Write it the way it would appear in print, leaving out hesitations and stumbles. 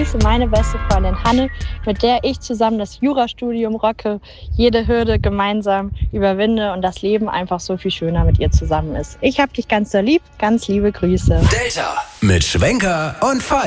grüße meine beste Freundin Hanne, mit der ich zusammen das Jurastudium rocke, jede Hürde gemeinsam überwinde und das Leben einfach so viel schöner mit ihr zusammen ist. Ich hab dich ganz so lieb, ganz liebe Grüße. Delta mit Schwenker und Falk.